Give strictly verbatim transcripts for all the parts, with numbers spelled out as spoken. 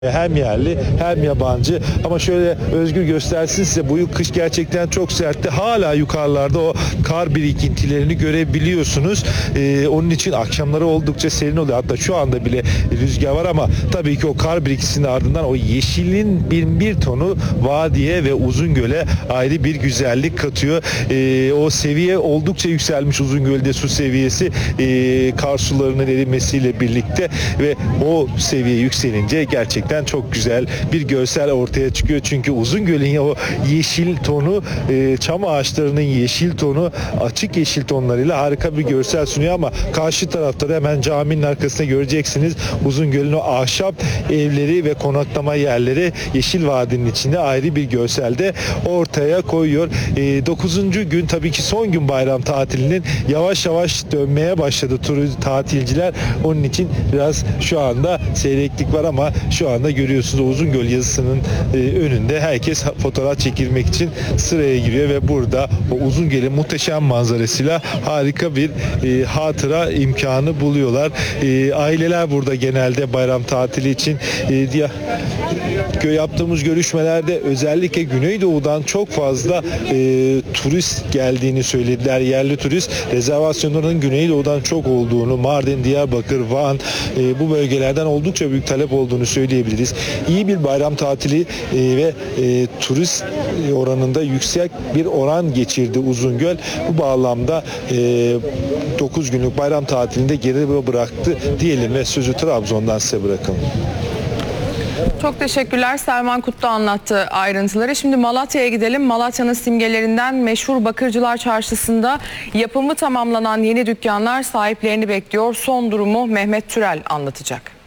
Hem yerli hem yabancı, ama şöyle Özgür göstersin size, bu yıl kış gerçekten çok sertti. Hala yukarılarda o kar birikintilerini görebiliyorsunuz. Ee, onun için akşamları oldukça serin oluyor. Hatta şu anda bile rüzgar var, ama tabii ki o kar birikintisinin ardından o yeşilin bin bir tonu vadiye ve Uzungöl'e ayrı bir güzellik katıyor. Ee, o seviye oldukça yükselmiş Uzungöl'de, su seviyesi e, kar sularının erimesiyle birlikte, ve o seviye yükselince gerçekten çok güzel bir görsel ortaya çıkıyor. Çünkü Uzungöl'ün o yeşil tonu, e, çam ağaçlarının yeşil tonu, açık yeşil tonlarıyla harika bir görsel sunuyor. Ama karşı tarafta da hemen caminin arkasında göreceksiniz, Uzungöl'ün o ahşap evleri ve konaklama yerleri Yeşil Vadi'nin içinde ayrı bir görselde ortaya koyuyor. E, dokuzuncu gün, tabii ki son gün bayram tatilinin, yavaş yavaş dönmeye başladı turist tatilciler. Onun için biraz şu anda seyreklik var, ama şu anda görüyorsunuz Uzungöl yazısının e, önünde herkes fotoğraf çekilmek için sıraya giriyor ve burada o Uzungöl'ün muhteşem manzarasıyla harika bir e, hatıra imkanı buluyorlar. E, aileler burada genelde bayram tatili için e, diye yaptığımız görüşmelerde özellikle Güneydoğu'dan çok fazla e, turist geldiğini söylediler. Yerli turist rezervasyonlarının Güneydoğu'dan çok olduğunu, Mardin, Diyarbakır, Van, e, bu bölgelerden oldukça büyük talep olduğunu söyleyebiliriz. İyi bir bayram tatili e, ve e, turist oranında yüksek bir oran geçirdi Uzungöl. Bu bağlamda e, dokuz günlük bayram tatilinde geride bıraktı diyelim ve sözü Trabzon'dan size bırakalım. Çok teşekkürler. Selman Kutlu anlattı ayrıntıları. Şimdi Malatya'ya gidelim. Malatya'nın simgelerinden meşhur Bakırcılar Çarşısı'nda yapımı tamamlanan yeni dükkanlar sahiplerini bekliyor. Son durumu Mehmet Türel anlatacak.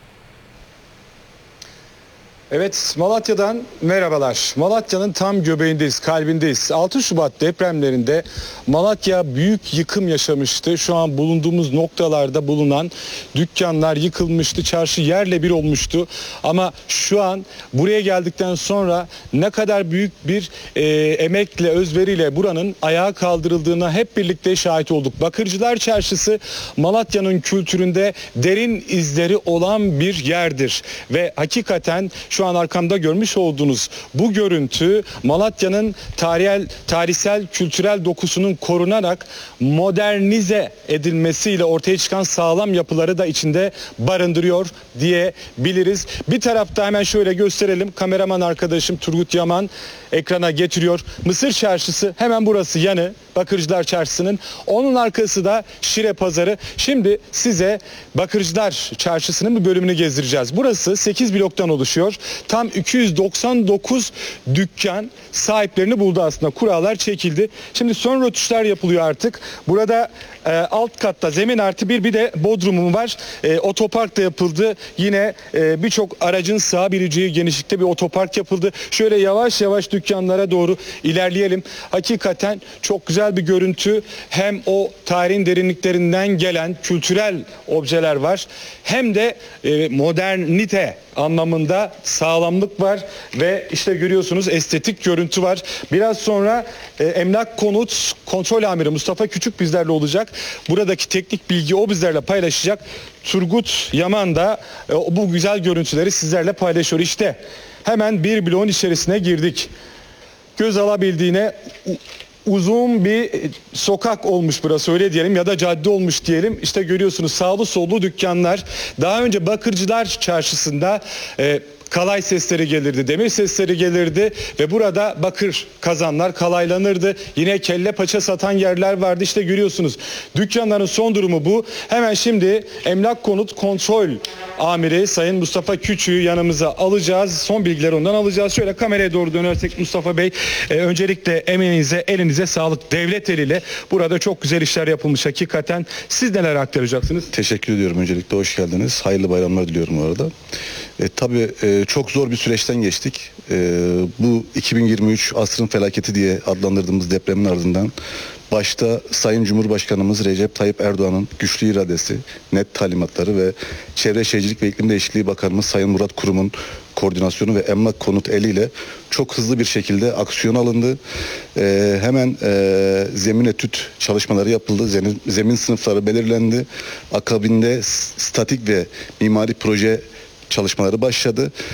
Evet, Malatya'dan merhabalar. Malatya'nın tam göbeğindeyiz, kalbindeyiz. altı Şubat depremlerinde Malatya büyük yıkım yaşamıştı. Şu an bulunduğumuz noktalarda bulunan dükkanlar yıkılmıştı. Çarşı yerle bir olmuştu. Ama şu an buraya geldikten sonra ne kadar büyük bir e, emekle, özveriyle buranın ayağa kaldırıldığına hep birlikte şahit olduk. Bakırcılar Çarşısı Malatya'nın kültüründe derin izleri olan bir yerdir. Ve hakikaten şu an arkamda görmüş olduğunuz bu görüntü Malatya'nın tarihsel, tarihsel kültürel dokusunun korunarak modernize edilmesiyle ortaya çıkan sağlam yapıları da içinde barındırıyor diyebiliriz. Bir tarafta hemen şöyle gösterelim. Kameraman arkadaşım Turgut Yaman ekrana getiriyor. Mısır Çarşısı hemen burası yanı. Bakırcılar Çarşısı'nın. Onun arkası da Şire Pazarı. Şimdi size Bakırcılar Çarşısı'nın bir bölümünü gezdireceğiz. Burası sekiz bloktan oluşuyor. Tam iki yüz doksan dokuz dükkan sahiplerini buldu aslında. Kurallar çekildi. Şimdi son rötuşlar yapılıyor artık. Burada e, alt katta zemin artı bir bir de bodrumu var. E, otopark da yapıldı. Yine e, birçok aracın sığabileceği genişlikte bir otopark yapıldı. Şöyle yavaş yavaş dükkanlara doğru ilerleyelim. Hakikaten çok güzel bir görüntü. Hem o tarihin derinliklerinden gelen kültürel objeler var. Hem de e, modernite anlamında sağlamlık var ve işte görüyorsunuz estetik görüntü var. Biraz sonra e, Emlak Konut Kontrol Amiri Mustafa Küçük bizlerle olacak. Buradaki teknik bilgi o bizlerle paylaşacak. Turgut Yaman da e, bu güzel görüntüleri sizlerle paylaşıyor. İşte hemen bir bloğun içerisine girdik. Göz alabildiğine uzun bir sokak olmuş burası, öyle diyelim, ya da cadde olmuş diyelim. İşte görüyorsunuz sağlı sollu dükkanlar. Daha önce Bakırcılar Çarşısı'nda e, kalay sesleri gelirdi, demir sesleri gelirdi ve burada bakır kazanlar kalaylanırdı. Yine kelle paça satan yerler vardı. İşte görüyorsunuz dükkanların son durumu bu. Hemen şimdi Emlak Konut Kontrol Amiri Sayın Mustafa Küçük'ü yanımıza alacağız. Son bilgileri ondan alacağız. Şöyle kameraya doğru dönersek Mustafa Bey, e, öncelikle emeğinize, elinize sağlık. Devlet eliyle burada çok güzel işler yapılmış hakikaten. Siz neler aktaracaksınız? Teşekkür ediyorum. Öncelikle hoş geldiniz. Hayırlı bayramlar diliyorum bu arada. E, tabii e, çok zor bir süreçten geçtik. E, bu iki bin yirmi üç asrın felaketi diye adlandırdığımız depremin ardından başta Sayın Cumhurbaşkanımız Recep Tayyip Erdoğan'ın güçlü iradesi, net talimatları ve Çevre Şehircilik ve İklim Değişikliği Bakanımız Sayın Murat Kurum'un koordinasyonu ve Emlak Konut eliyle çok hızlı bir şekilde aksiyon alındı. Ee, hemen e, zemin etüt çalışmaları yapıldı. Zemin, zemin sınıfları belirlendi. Akabinde statik ve mimari proje çalışmaları başladı.